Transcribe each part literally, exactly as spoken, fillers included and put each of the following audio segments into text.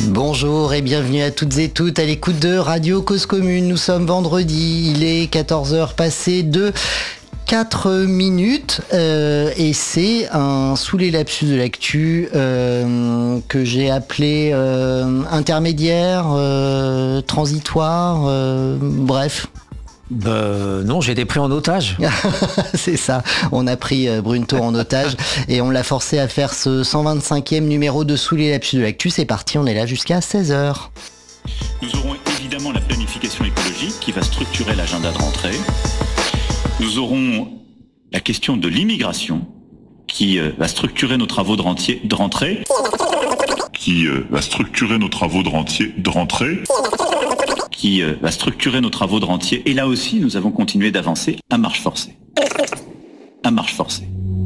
Bonjour et bienvenue à toutes et toutes à l'écoute de Radio Cause Commune. Nous sommes vendredi, il est quatorze heures passées de quatre minutes euh, et c'est un sous les lapsus de l'actu euh, que j'ai appelé euh, intermédiaire, euh, transitoire, euh, bref. Euh, non, j'ai été pris en otage. C'est ça, on a pris Brunto en otage et on l'a forcé à faire ce cent vingt-cinquième numéro de Sous les lapsus de l'actu. C'est parti, on est là jusqu'à seize heures. Nous aurons évidemment la planification écologique qui va structurer l'agenda de rentrée. Nous aurons la question de l'immigration qui euh, va structurer nos travaux de, rentier, de rentrée. Qui euh, va structurer nos travaux de, rentier, de rentrée. qui euh, va structurer nos travaux de rentier. Et là aussi, nous avons continué d'avancer à marche forcée. À marche forcée.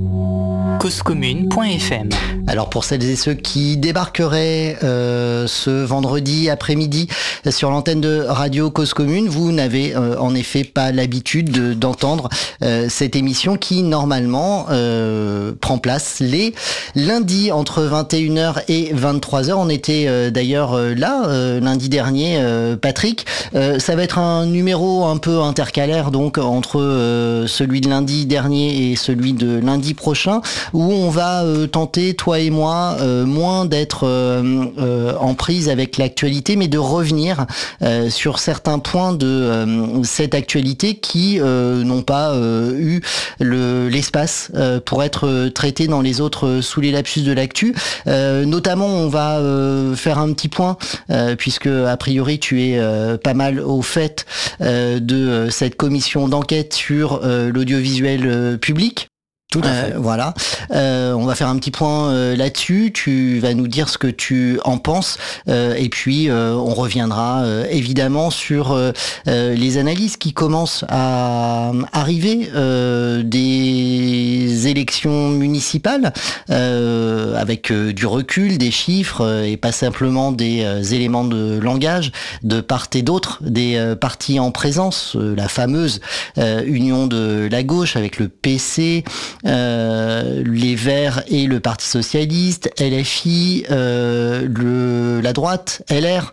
cause commune point f m. Alors pour celles et ceux qui débarqueraient euh, ce vendredi après-midi sur l'antenne de Radio Cause Commune, vous n'avez euh, en effet pas l'habitude de, d'entendre euh, cette émission qui normalement euh, prend place les lundis entre vingt et une heures et vingt-trois heures. On était euh, d'ailleurs euh, là euh, lundi dernier, euh, Patrick. Euh, ça va être un numéro un peu intercalaire donc entre euh, celui de lundi dernier et celui de lundi prochain, où on va euh, tenter, toi et moi, euh, moins d'être euh, euh, en prise avec l'actualité, mais de revenir euh, sur certains points de euh, cette actualité qui euh, n'ont pas euh, eu le, l'espace euh, pour être traités dans les autres euh, sous les lapsus de l'actu. Euh, notamment, on va euh, faire un petit point, euh, puisque a priori tu es euh, pas mal au fait euh, de euh, cette commission d'enquête sur euh, l'audiovisuel euh, public. Tout à fait. Euh, voilà. Euh, on va faire un petit point euh, là-dessus. Tu vas nous dire ce que tu en penses. Euh, et puis, euh, on reviendra euh, évidemment sur euh, euh, les analyses qui commencent à arriver euh, des élections municipales euh, avec euh, du recul, des chiffres euh, et pas simplement des euh, éléments de langage de part et d'autre des euh, partis en présence. Euh, la fameuse euh, union de la gauche avec le P C, Euh, les Verts et le Parti Socialiste, L F I, euh, le, la droite, L R,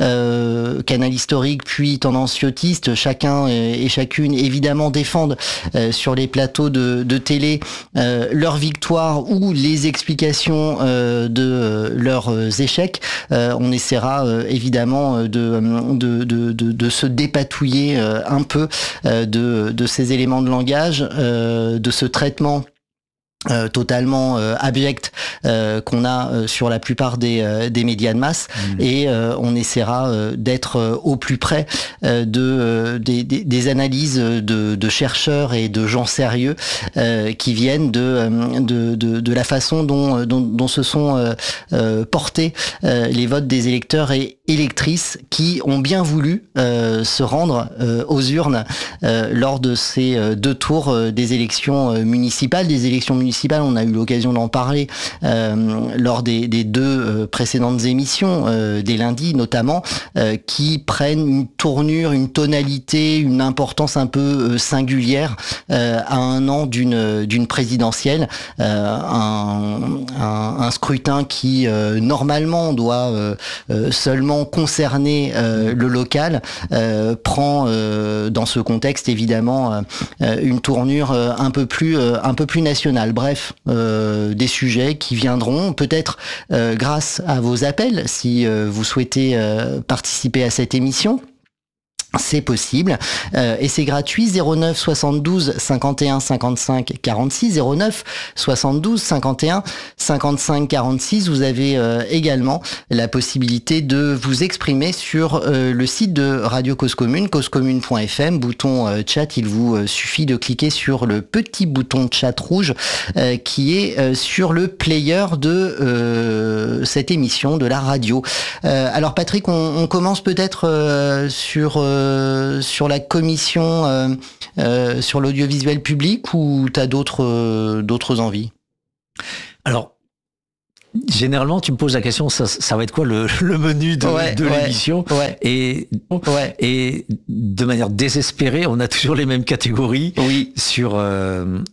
euh, canal historique puis tendance yotiste, chacun et chacune évidemment défendent euh, sur les plateaux de, de télé euh, leur victoire ou les explications euh, de euh, leurs échecs. Euh, on essaiera euh, évidemment de, de, de, de, de se dépatouiller euh, un peu euh, de, de ces éléments de langage, euh, de ce traitement Euh, totalement euh, abject euh, qu'on a euh, sur la plupart des, euh, des médias de masse, mmh. et euh, on essaiera euh, d'être euh, au plus près euh, de, euh, des, des, des analyses de, de chercheurs et de gens sérieux euh, qui viennent de, de, de, de la façon dont, dont, dont se sont euh, euh, portés euh, les votes des électeurs et électrices qui ont bien voulu euh, se rendre euh, aux urnes euh, lors de ces euh, deux tours euh, des élections euh, municipales, des élections municipales. On a eu l'occasion d'en parler euh, lors des, des deux euh, précédentes émissions, euh, des lundis notamment, euh, qui prennent une tournure, une tonalité, une importance un peu euh, singulière euh, à un an d'une, d'une présidentielle. Euh, un, un, un scrutin qui euh, normalement doit euh, euh, seulement concerner euh, le local, euh, prend euh, dans ce contexte évidemment euh, une tournure euh, un peu plus, euh, un peu plus nationale. Bref, euh, des sujets qui viendront peut-être euh, grâce à vos appels si euh, vous souhaitez euh, participer à cette émission. C'est possible euh, et c'est gratuit. Zéro neuf soixante-douze cinquante et un cinquante-cinq quarante-six, zéro neuf soixante-douze cinquante et un cinquante-cinq quarante-six. Vous avez euh, également la possibilité de vous exprimer sur euh, le site de Radio Cause Commune, cause commune point f m, bouton euh, chat. Il vous euh, suffit de cliquer sur le petit bouton chat rouge euh, qui est euh, sur le player de euh, cette émission de la radio. Euh, alors Patrick, on, on commence peut-être euh, sur euh, sur la commission euh, euh, sur l'audiovisuel public, ou tu as d'autres, euh, d'autres envies? Alors, généralement, tu me poses la question, ça, ça va être quoi le, le menu de, ouais, de ouais, l'émission ouais. Et, ouais. et de manière désespérée, on a toujours les mêmes catégories oui. sur, euh,